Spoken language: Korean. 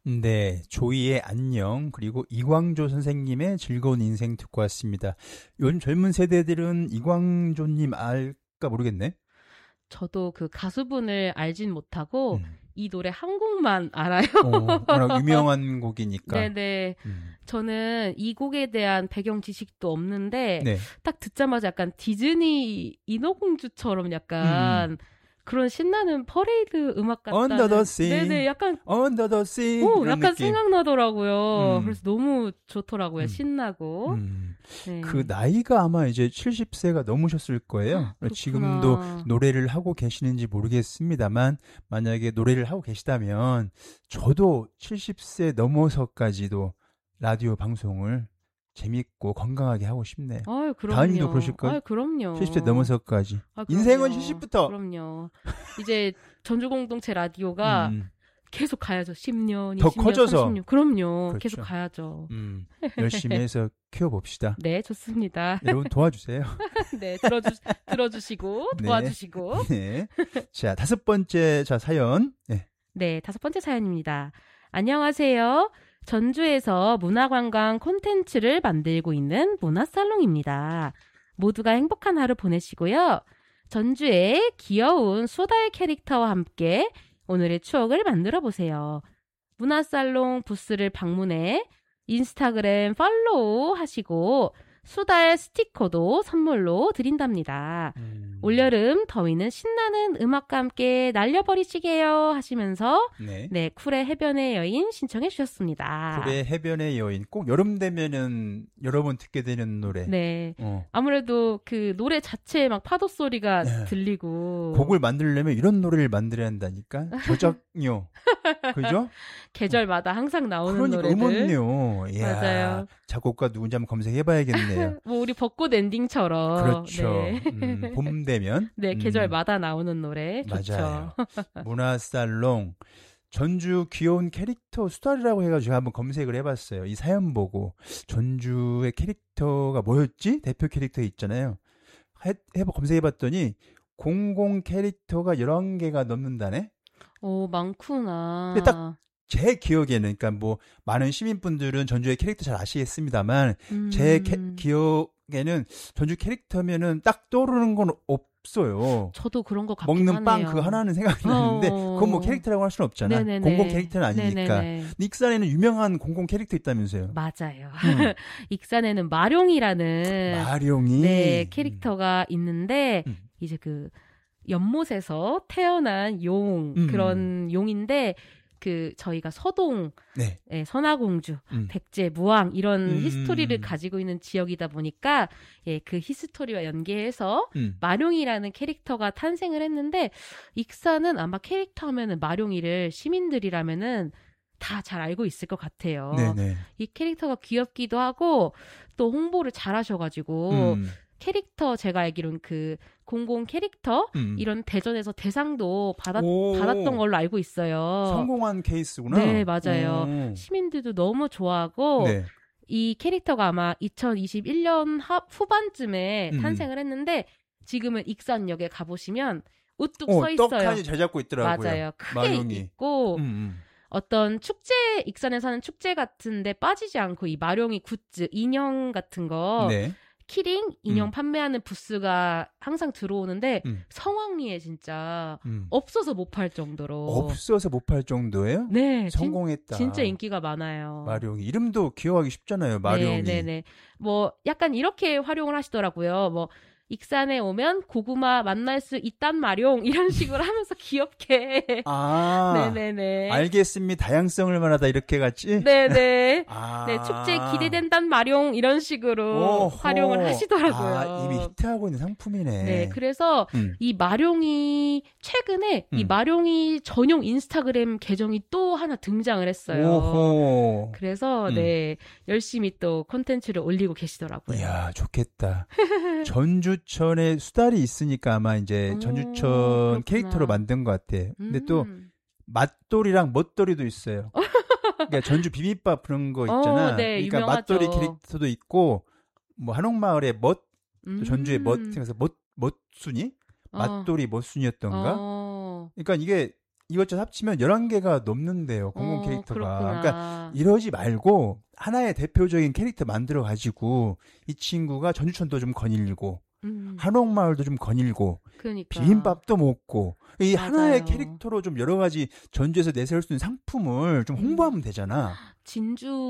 네, 조이의 안녕 그리고 이광조 선생님의 즐거운 인생 듣고 왔습니다. 요즘 젊은 세대들은 이광조님 알까 모르겠네. 저도 그 가수분을 알진 못하고 음. 이 노래 한 곡만 알아요. 워낙 유명한 곡이니까. 네네. 저는 이 곡에 대한 배경 지식도 없는데 네. 딱 듣자마자 약간 디즈니 인어공주처럼 약간 그런 신나는 퍼레이드 음악 같다는. Under the sea. 네네, 약간 Under the sea. 약간 느낌. 생각나더라고요. 그래서 너무 좋더라고요. 신나고. 네. 그 나이가 아마 이제 70세가 넘으셨을 거예요. 지금도 노래를 하고 계시는지 모르겠습니다만 만약에 노래를 하고 계시다면 저도 70세 넘어서까지도 라디오 방송을 재밌고 건강하게 하고 싶네요. 그럼요. 다은이도 그러실까요? 그럼요. 70세 넘어서까지. 그럼요. 인생은 70부터. 그럼요. 이제 전주공동체 라디오가 계속 가야죠. 10년, 20년, 더 커져서. 30년. 그럼요. 그렇죠. 계속 가야죠. 열심히 해서 키워봅시다. 네, 좋습니다. 여러분 도와주세요. 네, 들어주시고 네. 도와주시고. 네. 자, 5번째 사연. 네. 네, 5번째 사연입니다. 안녕하세요. 전주에서 문화관광 콘텐츠를 만들고 있는 문화살롱입니다. 모두가 행복한 하루 보내시고요. 전주의 귀여운 수달 캐릭터와 함께 오늘의 추억을 만들어 보세요. 문화살롱 부스를 방문해 인스타그램 팔로우 하시고 수달 스티커도 선물로 드린답니다. 올여름 더위는 신나는 음악과 함께 날려버리시게요 하시면서 네, 쿨의 해변의 여인 신청해 주셨습니다. 쿨의 해변의 여인 꼭 여름 되면은 여러 번 듣게 되는 노래. 네. 아무래도 그 노래 자체에 막 파도 소리가 들리고 곡을 만들려면 이런 노래를 만들어야 한다니까. 저작료. 그죠? 계절마다 항상 나오는 그러니까 노래들. 음원료. 이야, 맞아요. 작곡가 누군지 한번 검색해봐야겠네요. 뭐 우리 벚꽃 엔딩처럼. 그렇죠. 네. 봄 되면. 네, 계절마다 나오는 노래. 맞아요. 좋죠. 문화살롱. 전주 귀여운 캐릭터 수달이라고 해가지고 한번 검색을 해봤어요. 이 사연 보고. 전주의 캐릭터가 뭐였지? 대표 캐릭터 있잖아요. 검색해봤더니 00 캐릭터가 11개가 넘는다네? 오, 많구나. 근데 딱 제 기억에는, 그러니까 뭐, 많은 시민분들은 전주의 캐릭터 잘 아시겠습니다만, 제 기억에는 전주 캐릭터면은 딱 떠오르는 건 없어요. 저도 그런 거 같긴 먹는 하네요. 빵 그거 하나는 생각이 나는데, 그건 뭐 캐릭터라고 할 수는 없잖아. 네네네. 00 캐릭터는 아니니까. 네네네. 익산에는 유명한 00 캐릭터 있다면서요. 맞아요. 익산에는 마룡이라는. 마룡이. 네, 캐릭터가 있는데, 이제 그, 연못에서 태어난 그런 용인데, 저희가 서동, 네. 네, 선화공주, 백제, 무왕, 이런 히스토리를 가지고 있는 지역이다 보니까, 예, 그 히스토리와 연계해서 마룡이라는 캐릭터가 탄생을 했는데, 익산은 아마 캐릭터 하면은 마룡이를 시민들이라면은 다 잘 알고 있을 것 같아요. 네네. 이 캐릭터가 귀엽기도 하고, 또 홍보를 잘 하셔가지고, 캐릭터 제가 알기로는 00 캐릭터 이런 대전에서 대상도 받았던 걸로 알고 있어요. 성공한 케이스구나. 네, 맞아요. 시민들도 너무 좋아하고 네. 이 캐릭터가 아마 2021년 후반쯤에 탄생을 했는데 지금은 익산역에 가보시면 우뚝 서 있어요. 떡하니 잘 잡고 있더라고요. 맞아요. 크게 마룡이. 있고 어떤 축제, 익산에 사는 축제 같은데 빠지지 않고 이 마룡이 굿즈, 인형 같은 거 네. 키링 인형 판매하는 부스가 항상 들어오는데 성황리에 진짜 없어서 못 팔 정도로. 없어서 못 팔 정도예요? 네. 성공했다. 진짜 인기가 많아요. 마룡이. 이름도 기억하기 쉽잖아요. 마룡이. 네네네. 뭐 약간 이렇게 활용을 하시더라고요. 뭐 익산에 오면 고구마 만날 수 있단 마룡 이런 식으로 하면서 귀엽게. 네네네. 알겠습니다. 다양성을 말하다 이렇게 같이. 네네. 네, 축제 기대된단 마룡 이런 식으로 활용을 하시더라고요. 이미 히트하고 있는 상품이네. 네, 그래서 이 마룡이 최근에 이 마룡이 전용 인스타그램 계정이 또 하나 등장을 했어요. 오호. 그래서 네, 열심히 또 콘텐츠를 올리고 계시더라고요. 이야, 좋겠다. 전주천에 수달이 있으니까 아마 이제 전주천 그렇구나. 캐릭터로 만든 것 같아. 근데 또 맛돌이랑 멋돌이도 있어요. 그러니까 전주 비빔밥 그런 거 있잖아. 네, 그러니까 유명하죠. 맛돌이 캐릭터도 있고 뭐 한옥마을의 멋, 또 전주의 멋, 그래서 멋순이? 맛돌이 멋순이었던가? 그러니까 이게 이것저것 합치면 11개가 넘는데요. 공공 캐릭터가. 그렇구나. 그러니까 이러지 말고 하나의 대표적인 캐릭터 만들어 가지고 이 친구가 전주천도 좀 거닐고 한옥마을도 좀 거닐고 그러니까. 비빔밥도 먹고 이 맞아요. 하나의 캐릭터로 좀 여러 가지 전주에서 내세울 수 있는 상품을 좀 홍보하면 되잖아. 진주